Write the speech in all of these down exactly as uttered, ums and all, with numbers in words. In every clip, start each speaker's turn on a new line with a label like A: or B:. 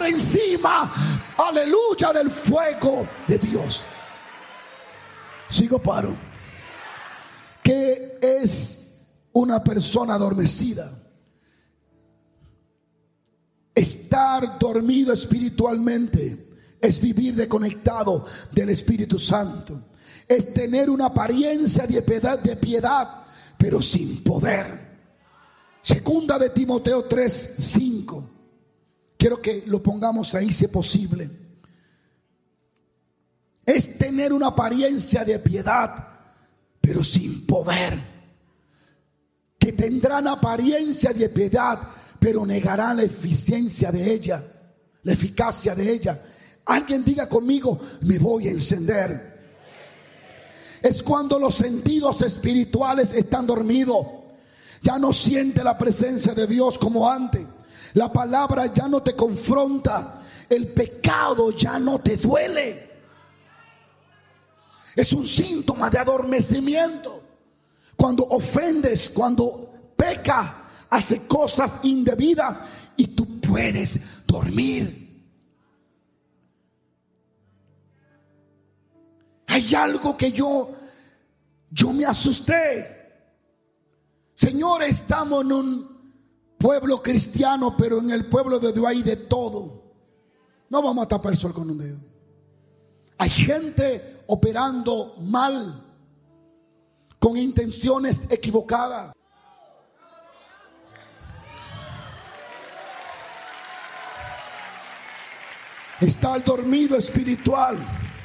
A: por encima, aleluya, del fuego de Dios. Sigo paro. ¿Qué es una persona adormecida? Estar dormido espiritualmente es vivir desconectado del Espíritu Santo. Es tener una apariencia de piedad, de piedad, pero sin poder. Segunda de Timoteo tres, cinco. Quiero que lo pongamos ahí si es posible. Es tener una apariencia de piedad, pero sin poder. Que tendrán apariencia de piedad, pero negarán la eficiencia de ella, la eficacia de ella. Alguien diga conmigo: me voy a encender. Es cuando los sentidos espirituales están dormidos. Ya no siente la presencia de Dios como antes. La palabra ya no te confronta. El pecado ya no te duele. Es un síntoma de adormecimiento. Cuando ofendes, cuando peca, hace cosas indebidas y tú puedes dormir. Hay algo que yo, yo me asusté. Señor, estamos en un pueblo cristiano, pero en el pueblo de Dios hay de todo. No vamos a tapar el sol con un dedo. Hay gente operando mal, con intenciones equivocadas. Está el dormido espiritual.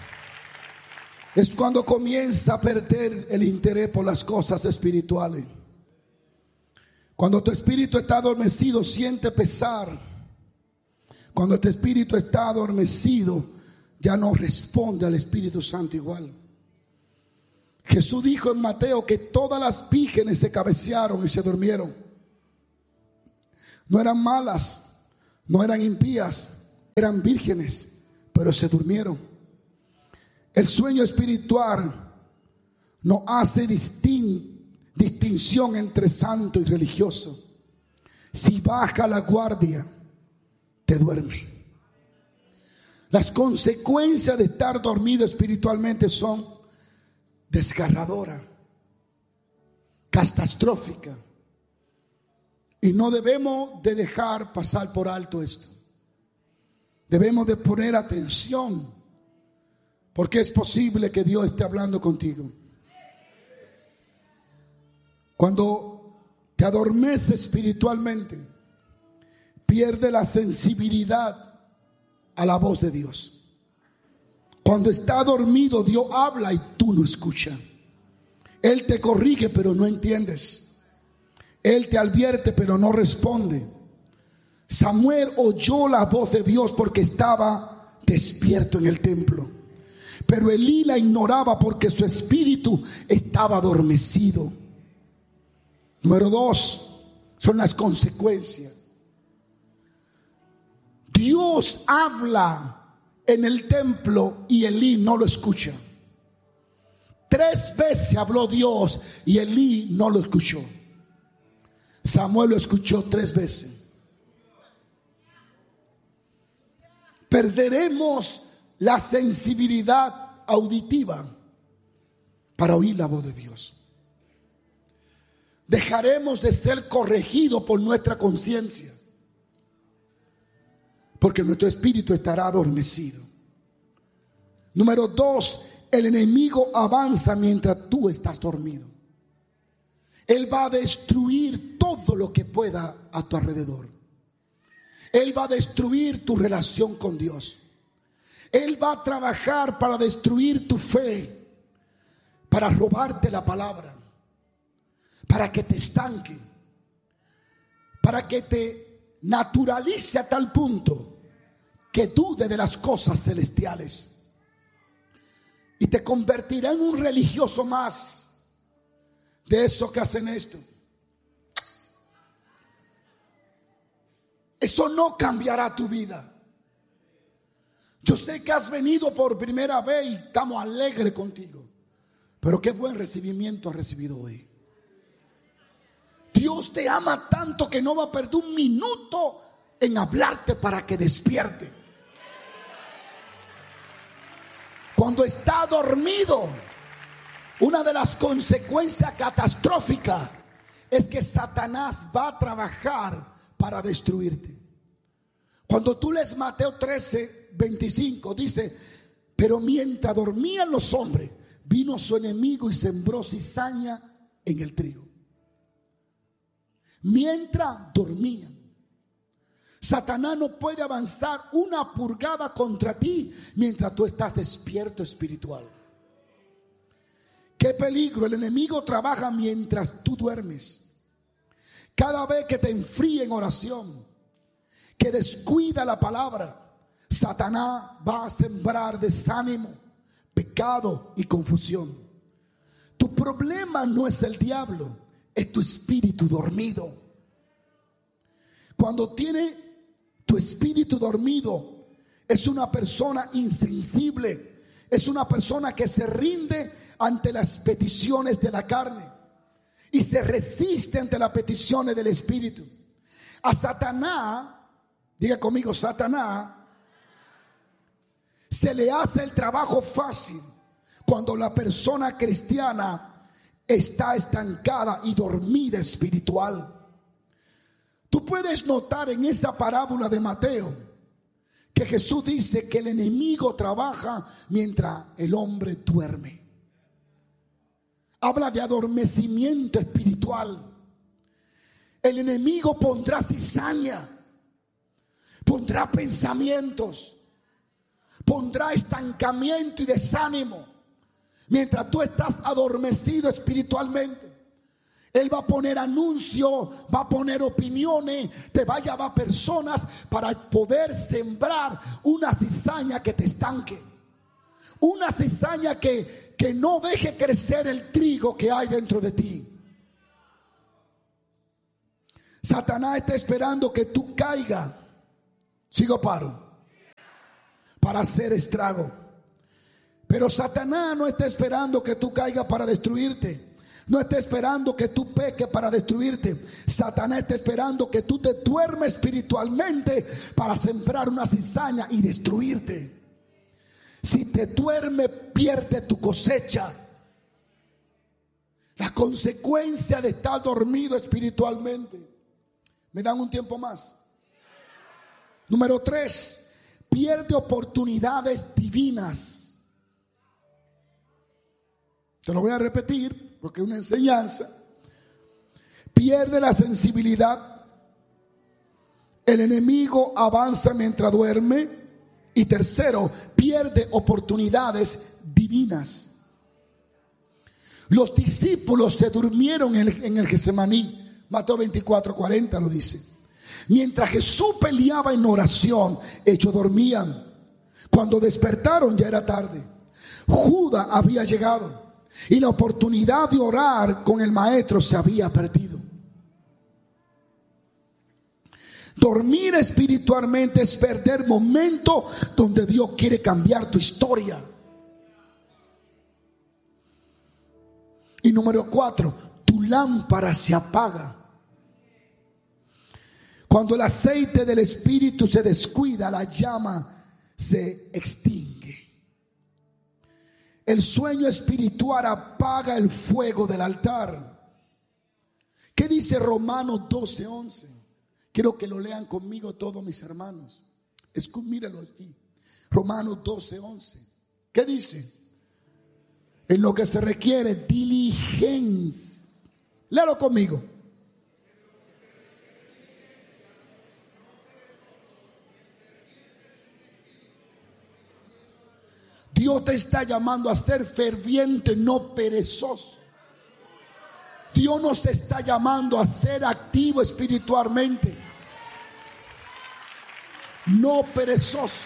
A: Es cuando comienza a perder el interés por las cosas espirituales. Cuando tu espíritu está adormecido, siente pesar. Cuando tu espíritu está adormecido, ya no responde al Espíritu Santo igual. Jesús dijo en Mateo que todas las vírgenes se cabecearon y se durmieron. No eran malas, no eran impías, eran vírgenes, pero se durmieron. El sueño espiritual no hace distin- distinción entre santo y religioso. Si baja la guardia, te duerme. Las consecuencias de estar dormido espiritualmente son desgarradoras, catastróficas, y no debemos de dejar pasar por alto esto. Debemos de poner atención, porque es posible que Dios esté hablando contigo. Cuando te adormeces espiritualmente, pierde la sensibilidad a la voz de Dios. Cuando está dormido, Dios habla y tú no escuchas. Él te corrige, pero no entiendes. Él te advierte, pero no responde. Samuel oyó la voz de Dios porque estaba despierto en el templo, pero Elí la ignoraba porque su espíritu estaba adormecido. Número dos, son las consecuencias. Dios habla en el templo y Elí no lo escucha. Tres veces habló Dios y Elí no lo escuchó. Samuel lo escuchó tres veces. Perderemos la sensibilidad auditiva para oír la voz de Dios. Dejaremos de ser corregidos por nuestra conciencia, porque nuestro espíritu estará adormecido. Número dos, el enemigo avanza mientras tú estás dormido. Él va a destruir todo lo que pueda a tu alrededor. Él va a destruir tu relación con Dios. Él va a trabajar para destruir tu fe, para robarte la palabra, para que te estanque, para que te naturalice a tal punto que dude de las cosas celestiales y te convertirá en un religioso más de esos que hacen esto. Eso no cambiará tu vida. Yo sé que has venido por primera vez y estamos alegres contigo, pero qué buen recibimiento has recibido hoy. Dios te ama tanto que no va a perder un minuto en hablarte para que despierte. Cuando está dormido, una de las consecuencias catastróficas es que Satanás va a trabajar para destruirte. Cuando tú lees Mateo trece, veinticinco, dice: pero mientras dormían los hombres, vino su enemigo y sembró cizaña en el trigo. Mientras dormían. Satanás no puede avanzar una pulgada contra ti mientras tú estás despierto espiritual. Qué peligro. El enemigo trabaja mientras tú duermes. Cada vez que te enfríe en oración, que descuida la palabra, Satanás va a sembrar desánimo, pecado y confusión. Tu problema no es el diablo, es tu espíritu dormido. Cuando tiene tu espíritu dormido, es una persona insensible, es una persona que se rinde ante las peticiones de la carne y se resiste ante las peticiones del espíritu. A Satanás, diga conmigo, Satanás, se le hace el trabajo fácil cuando la persona cristiana está estancada y dormida espiritual. Tú puedes notar en esa parábola de Mateo que Jesús dice que el enemigo trabaja mientras el hombre duerme. Habla de adormecimiento espiritual. El enemigo pondrá cizaña, pondrá pensamientos, pondrá estancamiento y desánimo mientras tú estás adormecido espiritualmente. Él va a poner anuncios, va a poner opiniones, te va a llevar personas para poder sembrar una cizaña que te estanque, una cizaña que, que no deje crecer el trigo que hay dentro de ti. Satanás está esperando que tú caigas, sigo paro, para hacer estrago. Pero Satanás no está esperando que tú caigas para destruirte. No está esperando que tú peques para destruirte. Satanás está esperando que tú te duermes espiritualmente para sembrar una cizaña y destruirte. Si te duermes, pierde tu cosecha. La consecuencia de estar dormido espiritualmente. ¿Me dan un tiempo más? Número tres, pierde oportunidades divinas. Te lo voy a repetir porque es una enseñanza. Pierde la sensibilidad. El enemigo avanza mientras duerme. Y tercero, pierde oportunidades divinas. Los discípulos se durmieron en el, en el Getsemaní. Mateo veinticuatro, cuarenta lo dice. Mientras Jesús peleaba en oración, ellos dormían. Cuando despertaron ya era tarde. Judas había llegado y la oportunidad de orar con el maestro se había perdido. Dormir espiritualmente es perder momento donde Dios quiere cambiar tu historia. Y número cuatro, tu lámpara se apaga. Cuando el aceite del espíritu se descuida, la llama se extingue. El sueño espiritual apaga el fuego del altar. ¿Qué dice Romanos doce, once? Quiero que lo lean conmigo todos mis hermanos. Míralo aquí. Romanos doce, once. ¿Qué dice? En lo que se requiere diligencia. Léalo conmigo. Dios te está llamando a ser ferviente, no perezoso. Dios nos está llamando a ser activo espiritualmente, no perezoso.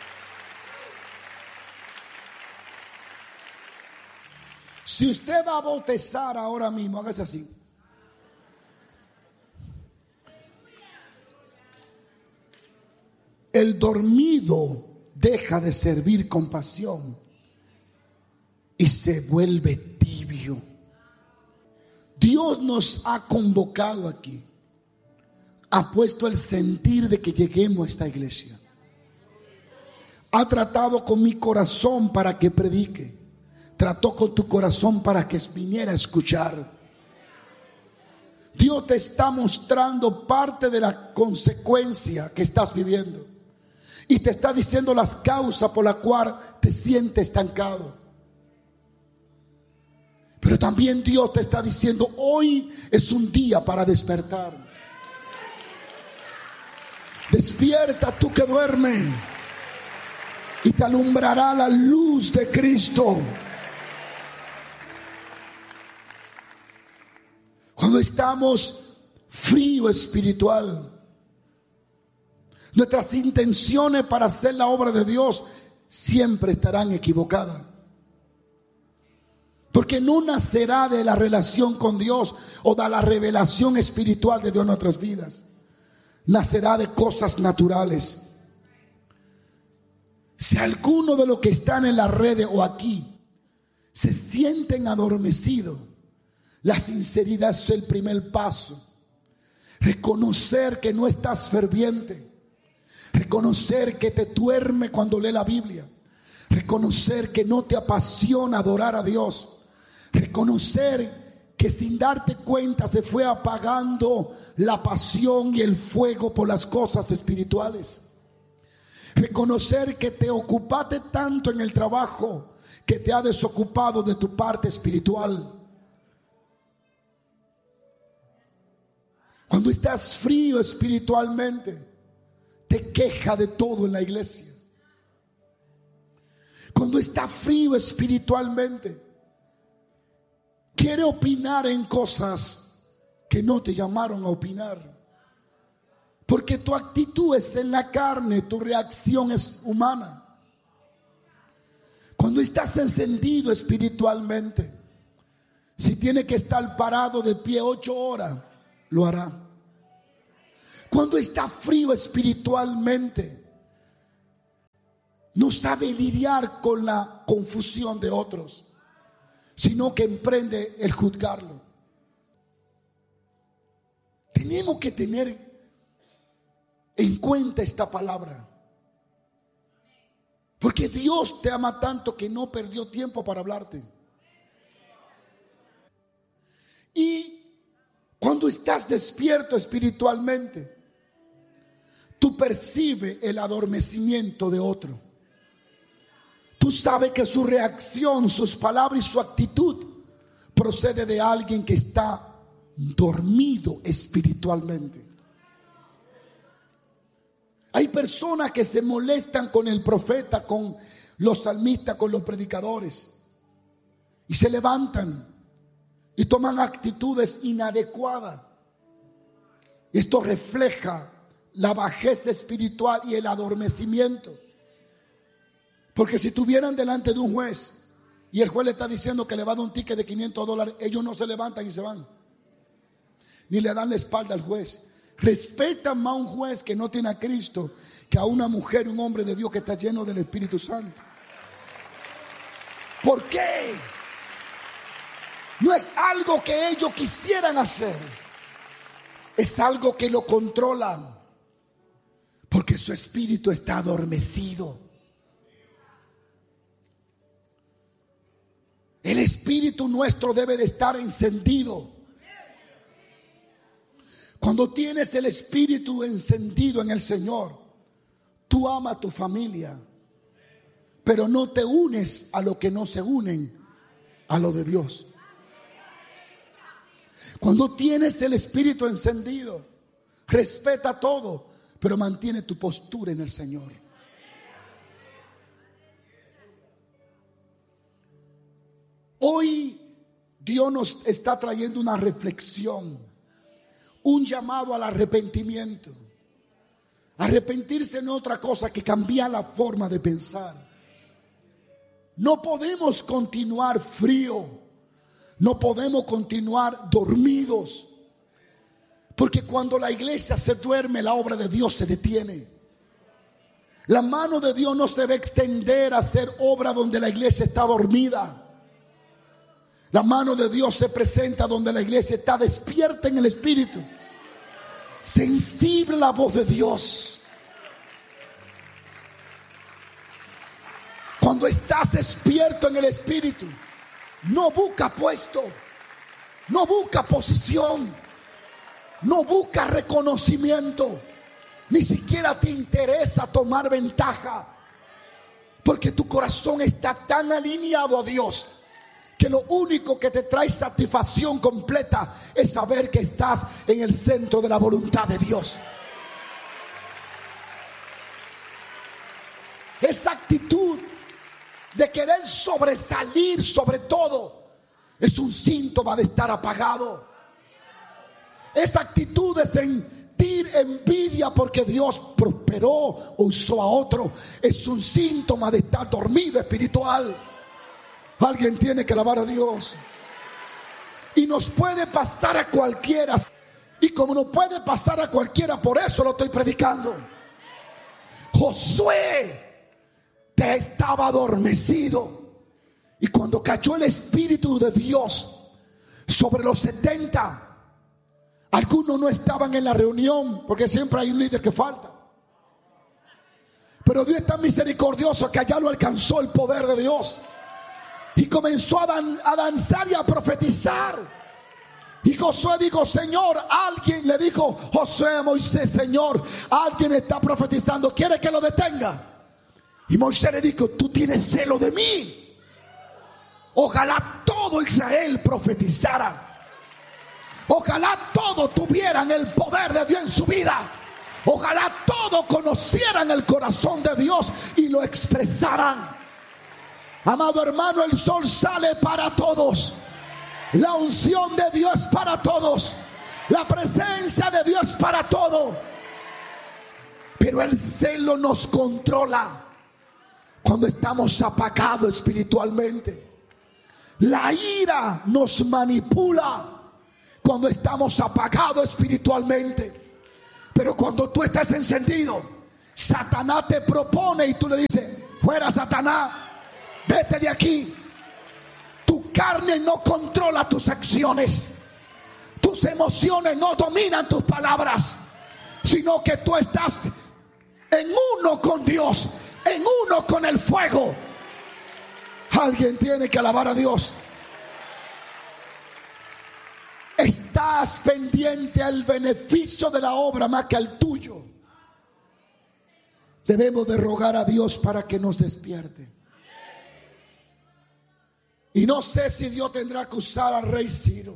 A: Si usted va a bautizar ahora mismo, hágase así. El dormido deja de servir con pasión y se vuelve tibio. Dios nos ha convocado aquí ha puesto el sentir de que lleguemos a esta iglesia. Ha tratado con mi corazón para que predique. Trató con tu corazón para que viniera a escuchar. Dios te está mostrando parte de la consecuencia que estás viviendo. Y te está diciendo las causas por las cuales te sientes estancado. Pero también Dios te está diciendo: hoy es un día para despertar. Despierta tú que duermes, y te alumbrará la luz de Cristo. Cuando estamos frío espiritual, nuestras intenciones para hacer la obra de Dios siempre estarán equivocadas. Porque no nacerá de la relación con Dios o de la revelación espiritual de Dios en nuestras vidas. Nacerá de cosas naturales. Si alguno de los que están en las redes o aquí se sienten adormecidos, la sinceridad es el primer paso. Reconocer que no estás ferviente. Reconocer que te duerme cuando lee la Biblia. Reconocer que no te apasiona adorar a Dios. Reconocer que sin darte cuenta se fue apagando la pasión y el fuego por las cosas espirituales. Reconocer que te ocupaste tanto en el trabajo que te ha desocupado de tu parte espiritual. Cuando estás frío espiritualmente, te queja de todo en la iglesia. Cuando estás frío espiritualmente, quiere opinar en cosas que no te llamaron a opinar. Porque tu actitud es en la carne, tu reacción es humana. Cuando estás encendido espiritualmente, si tiene que estar parado de pie ocho horas, lo hará. Cuando está frío espiritualmente, no sabe lidiar con la confusión de otros, sino que emprende el juzgarlo. Tenemos que tener en cuenta esta palabra, porque Dios te ama tanto que no perdió tiempo para hablarte. Y cuando estás despierto espiritualmente, tú percibes el adormecimiento de otro. Tú sabes que su reacción, sus palabras y su actitud procede de alguien que está dormido espiritualmente. Hay personas que se molestan con el profeta, con los salmistas, con los predicadores, y se levantan y toman actitudes inadecuadas. Esto refleja la bajeza espiritual y el adormecimiento. Porque si estuvieran delante de un juez y el juez le está diciendo que le va a dar un ticket de quinientos dólares, ellos no se levantan y se van, ni le dan la espalda al juez. Respetan más a un juez que no tiene a Cristo que a una mujer, un hombre de Dios que está lleno del Espíritu Santo. ¿Por qué? No es algo que ellos quisieran hacer, es algo que lo controlan, porque su espíritu está adormecido. El espíritu nuestro debe de estar encendido. Cuando tienes el espíritu encendido en el Señor, tú amas a tu familia, pero no te unes a lo que no se unen a lo de Dios. Cuando tienes el espíritu encendido, respeta todo, pero mantiene tu postura en el Señor. Hoy Dios nos está trayendo una reflexión, un llamado al arrepentimiento. Arrepentirse no es otra cosa que cambiar la forma de pensar. No podemos continuar frío, no podemos continuar dormidos, porque cuando la iglesia se duerme, la obra de Dios se detiene. La mano de Dios no se va a extender a hacer obra donde la iglesia está dormida. La mano de Dios se presenta donde la iglesia está despierta en el espíritu. sensible a la voz de Dios. Cuando estás despierto en el Espíritu, no busca puesto, no busca posición, no busca reconocimiento, ni siquiera te interesa tomar ventaja, porque tu corazón está tan alineado a Dios que lo único que te trae satisfacción completa es saber que estás en el centro de la voluntad de Dios. Esa actitud de querer sobresalir sobre todo es un síntoma de estar apagado. Esa actitud de sentir envidia porque Dios prosperó o usó a otro es un síntoma de estar dormido espiritual. Alguien tiene que alabar a Dios. Y nos puede pasar a cualquiera. Y como nos puede pasar a cualquiera, por eso lo estoy predicando. Josué te estaba adormecido. Y cuando cayó el Espíritu de Dios sobre los setenta, algunos no estaban en la reunión, porque siempre hay un líder que falta. Pero Dios es tan misericordioso que allá lo alcanzó el poder de Dios. Y comenzó a, dan, a danzar y a profetizar. Y Josué dijo: Señor, alguien le dijo Josué a Moisés: Señor, alguien está profetizando, ¿quiere que lo detenga? Y Moisés le dijo: tú tienes celo de mí. Ojalá todo Israel profetizara. Ojalá todos tuvieran el poder de Dios en su vida. Ojalá todos conocieran el corazón de Dios y lo expresaran. Amado hermano, el sol sale para todos. La unción de Dios para todos. La presencia de Dios para todos. Pero el celo nos controla cuando estamos apagados espiritualmente. La ira nos manipula cuando estamos apagados espiritualmente. Pero cuando tú estás encendido, Satanás te propone y tú le dices: fuera, Satanás, vete de aquí. Tu carne no controla tus acciones. Tus emociones no dominan tus palabras, sino que tú estás en uno con Dios, en uno con el fuego. Alguien tiene que alabar a Dios. Estás pendiente al beneficio de la obra más que al tuyo. Debemos de rogar a Dios para que nos despierte. Y no sé si Dios tendrá que usar al rey Ciro.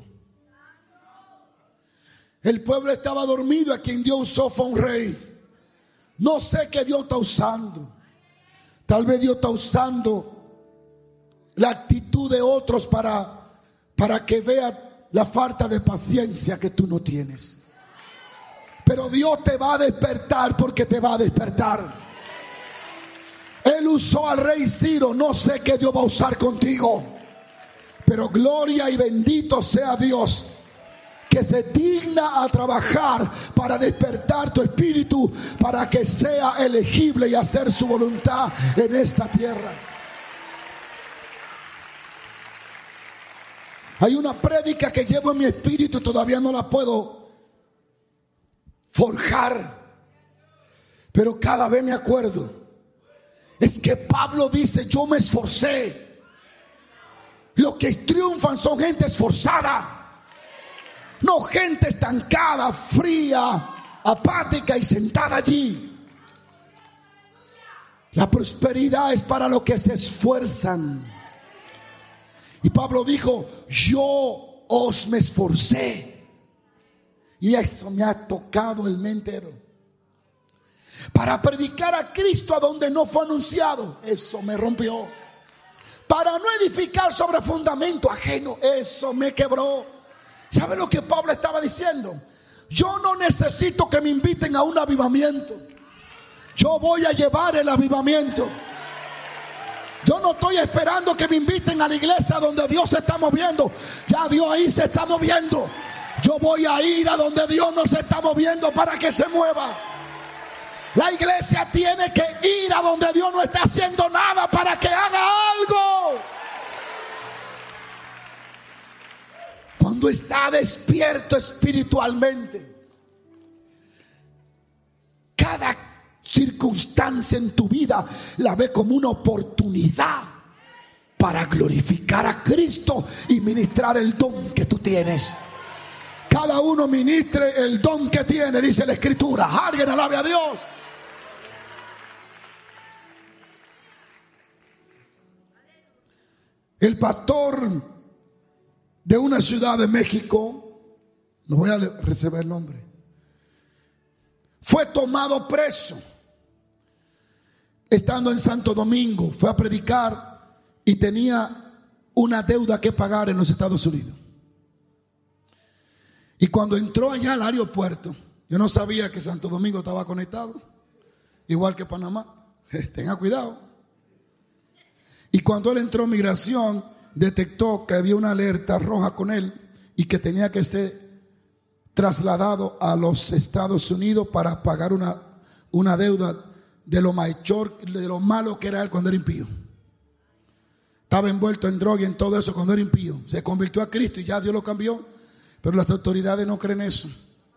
A: El pueblo estaba dormido, a quien Dios usó fue un rey. No sé qué Dios está usando. Tal vez Dios está usando la actitud de otros para, para que vea la falta de paciencia que tú no tienes. Pero Dios te va a despertar, porque te va a despertar. Él usó al rey Ciro. No sé qué Dios va a usar contigo, pero gloria y bendito sea Dios, que se digna a trabajar para despertar tu espíritu, para que sea elegible y hacer su voluntad en esta tierra. Hay una prédica que llevo en mi espíritu y todavía no la puedo forjar, pero cada vez me acuerdo. Es que Pablo dice: yo me esforcé. Los que triunfan son gente esforzada, no gente estancada, fría, apática y sentada allí. La prosperidad es para los que se esfuerzan. Y Pablo dijo: yo os me esforcé. Y eso me ha tocado el mes entero, para predicar a Cristo a donde no fue anunciado. Eso me rompió. Para no edificar sobre fundamento ajeno. Eso me quebró. ¿Sabe lo que Pablo estaba diciendo? Yo no necesito que me inviten a un avivamiento. Yo voy a llevar el avivamiento. Yo no estoy esperando que me inviten a la iglesia donde Dios se está moviendo. Ya Dios ahí se está moviendo. Yo voy a ir a donde Dios no se está moviendo para que se mueva. La iglesia tiene que ir a donde Dios no está haciendo nada para que haga algo. Cuando está despierto espiritualmente, cada circunstancia en tu vida la ve como una oportunidad para glorificar a Cristo y ministrar el don que tú tienes. Cada uno ministre el don que tiene, dice la Escritura. Alguien alabe a Dios. El pastor de una ciudad de México, no voy a recibir el nombre, fue tomado preso estando en Santo Domingo. Fue a predicar y tenía una deuda que pagar en los Estados Unidos. Y cuando entró allá al aeropuerto, yo no sabía que Santo Domingo estaba conectado, igual que Panamá. Tenga cuidado. Y cuando él entró a migración, detectó que había una alerta roja con él y que tenía que ser trasladado a los Estados Unidos para pagar una, una deuda de lo mayor, de lo malo que era él cuando era impío. Estaba envuelto en droga y en todo eso cuando era impío. Se convirtió a Cristo y ya Dios lo cambió. Pero las autoridades no creen eso.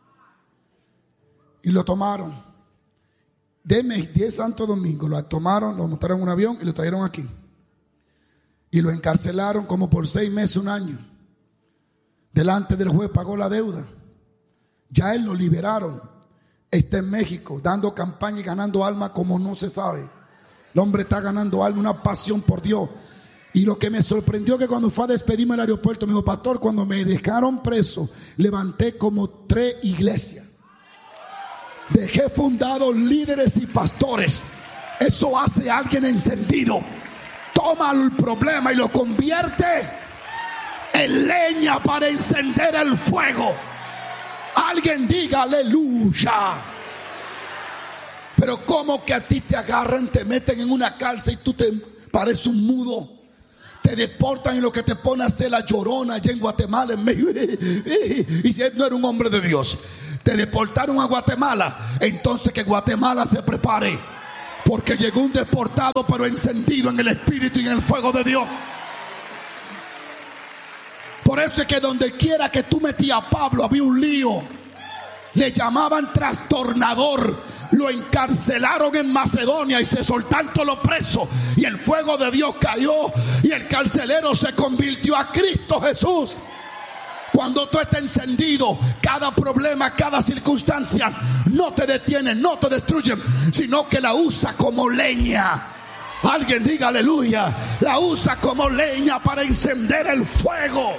A: Y lo tomaron. De diez Santo Domingo, lo tomaron, lo montaron en un avión y lo trajeron aquí. Y lo encarcelaron como por seis meses, un año. Delante del juez pagó la deuda. Ya él lo liberaron. Está en México dando campaña y ganando alma como no se sabe. El hombre está ganando alma, una pasión por Dios. Y lo que me sorprendió que cuando fue a despedirme del aeropuerto, me dijo: pastor, cuando me dejaron preso, levanté como tres iglesias. Dejé fundados líderes y pastores. Eso hace a alguien encendido. Toma el problema y lo convierte en leña para encender el fuego. Alguien diga aleluya. Pero como que a ti te agarran, te meten en una cárcel y tú te pareces un mudo. Te deportan y lo que te pone a hacer la llorona allá en Guatemala en medio. Y si él no era un hombre de Dios, te deportaron a Guatemala, entonces que Guatemala se prepare, porque llegó un deportado pero encendido en el espíritu y en el fuego de Dios. Por eso es que donde quiera que tú metías a Pablo había un lío. Le llamaban trastornador. Lo encarcelaron en Macedonia y se soltaron todos los presos. Y el fuego de Dios cayó y el carcelero se convirtió a Cristo Jesús. Cuando tú estás encendido, cada problema, cada circunstancia no te detiene, no te destruye, sino que la usa como leña. Alguien diga aleluya. La usa como leña para encender el fuego.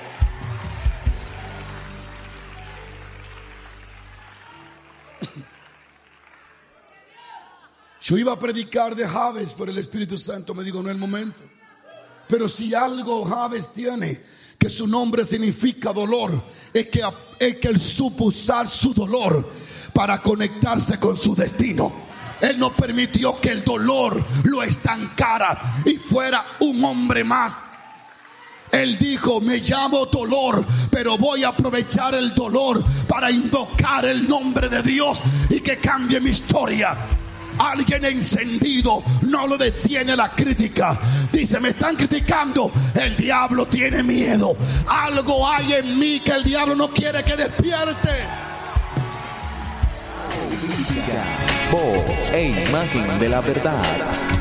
A: Yo iba a predicar de Jabes, pero el Espíritu Santo me dijo: no es el momento. Pero si algo Jabes tiene, que su nombre significa dolor, es que, es que él supo usar su dolor para conectarse con su destino. Él no permitió que el dolor lo estancara y fuera un hombre más. Él dijo: me llamo dolor, pero voy a aprovechar el dolor para invocar el nombre de Dios y que cambie mi historia. Alguien encendido no lo detiene la crítica. Dice: me están criticando, el diablo tiene miedo. Algo hay en mí que el diablo no quiere que despierte.
B: Voz e imagen de la verdad.